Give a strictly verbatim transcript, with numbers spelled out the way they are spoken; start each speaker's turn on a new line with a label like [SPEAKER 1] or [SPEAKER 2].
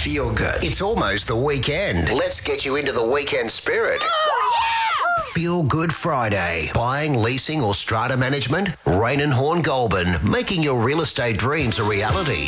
[SPEAKER 1] feel good. It's almost the weekend. Let's get you into the weekend spirit. Feel Good Friday. Buying, leasing or strata management? Rain and Horn Goulburn, making your real estate dreams a reality.